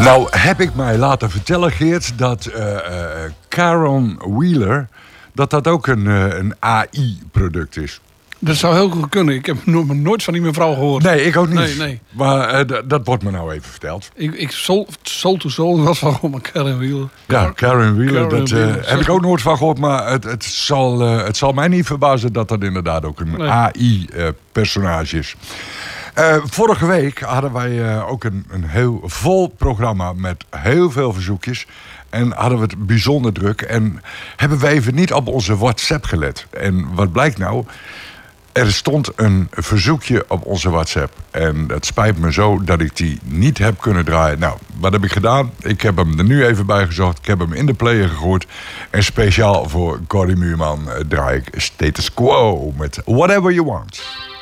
Nou, heb ik mij laten vertellen, Geert, dat Caron Wheeler, dat ook een AI-product is. Dat zou heel goed kunnen. Ik heb nooit van die mevrouw gehoord. Nee, ik ook niet. Nee. Maar dat wordt me nou even verteld. Soul to Soul was van gewoon Caron Wheeler. Ja, Caron Wheeler, Caron Wheeler. heb ik ook nooit van gehoord. Maar het zal mij niet verbazen dat dat inderdaad ook een AI-personage is. Vorige week hadden wij ook een heel vol programma met heel veel verzoekjes. En hadden we het bijzonder druk. En hebben we even niet op onze WhatsApp gelet. En wat blijkt nou? Er stond een verzoekje op onze WhatsApp. En het spijt me zo dat ik die niet heb kunnen draaien. Nou, wat heb ik gedaan? Ik heb hem er nu even bij gezocht. Ik heb hem in de player gegooid. En speciaal voor Corrie Muurman draai ik Status Quo met Whatever You Want.